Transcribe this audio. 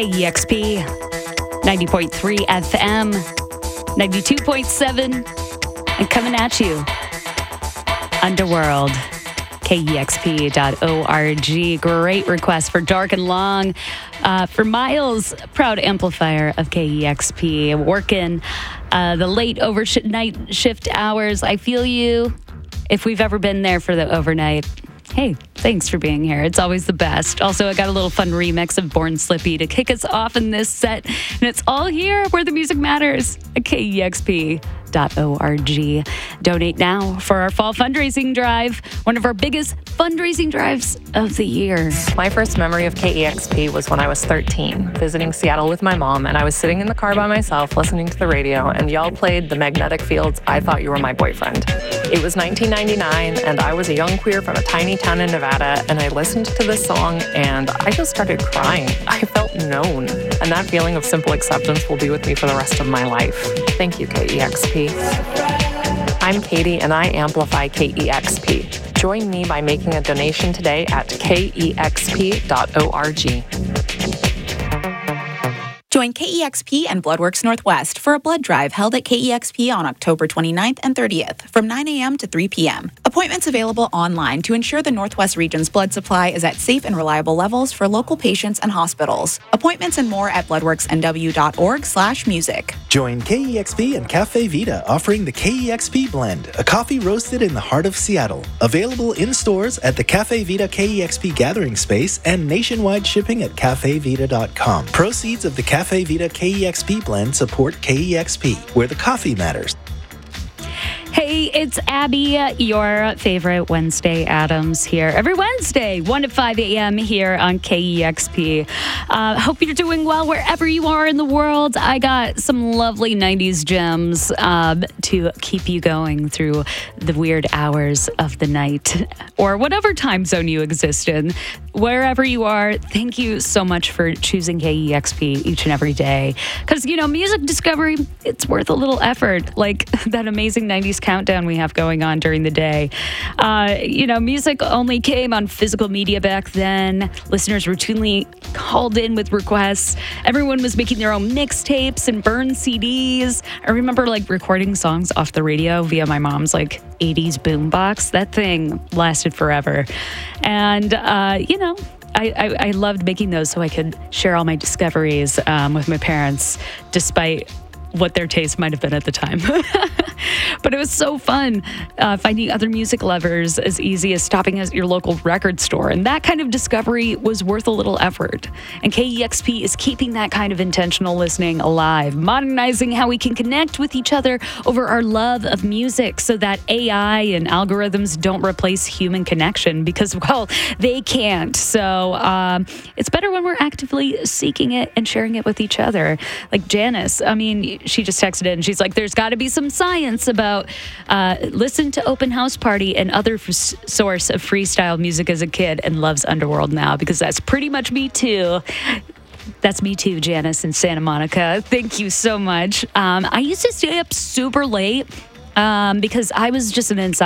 KEXP 90.3 FM, 92.7, and coming at you. Underworld, KEXP.org. Great request for Dark and Long. For Miles, proud amplifier of KEXP, working the late overnight shift hours. I feel you. If we've ever been there for the overnight, hey, thanks for being here. It's always the best. Also, I got a little fun remix of Born Slippy to kick us off in this set. And it's all here where the music matters at KEXP.org. Donate now for our fall fundraising drive, one of our biggest fundraising drives of the year. My first memory of KEXP was when I was 13, visiting Seattle with my mom, and I was sitting in the car by myself listening to the radio, and y'all played The Magnetic Fields, I Thought You Were My Boyfriend. It was 1999, and I was a young queer from a tiny town in Nevada, and I listened to this song, and I just started crying. I felt known, and that feeling of simple acceptance will be with me for the rest of my life. Thank you, KEXP. I'm Katie, and I amplify KEXP. Join me by making a donation today at KEXP.org. Join KEXP and Bloodworks Northwest for a blood drive held at KEXP on October 29th and 30th from 9 a.m. to 3 p.m. Appointments available online to ensure the Northwest region's blood supply is at safe and reliable levels for local patients and hospitals. Appointments and more at bloodworksnw.org/music. Join KEXP and Cafe Vita offering the KEXP Blend, a coffee roasted in the heart of Seattle. Available in stores at the Cafe Vita KEXP Gathering Space and nationwide shipping at cafevita.com. Proceeds of the Cafe Vita KEXP Blend support KEXP, where the coffee matters. Hey, it's Abby, your favorite Wednesday Addams here. Every Wednesday, 1 to 5 a.m. here on KEXP. Hope you're doing well wherever you are in the world. I got some lovely 90s gems to keep you going through the weird hours of the night or whatever time zone you exist in. Wherever you are, thank you so much for choosing KEXP each and every day. Because, you know, music discovery, it's worth a little effort, like that amazing 90s countdown we have going on during the day. Music only came on physical media back then. Listeners routinely called in with requests. Everyone was making their own mixtapes and burned CDs. I remember recording songs off the radio via my mom's 80s boombox. That thing lasted forever. And, I loved making those so I could share all my discoveries with my parents, despite what their taste might have been at the time. But it was so fun finding other music lovers as easy as stopping at your local record store. And that kind of discovery was worth a little effort. And KEXP is keeping that kind of intentional listening alive, modernizing how we can connect with each other over our love of music so that AI and algorithms don't replace human connection because, well, they can't. So it's better when we're actively seeking it and sharing it with each other. Like Janice, she just texted in. She's like, there's got to be some science about listen to Open House Party and other source of freestyle music as a kid and loves Underworld now, because that's pretty much me too. That's me too, Janice in Santa Monica. Thank you so much. I used to stay up super late because I was just an inside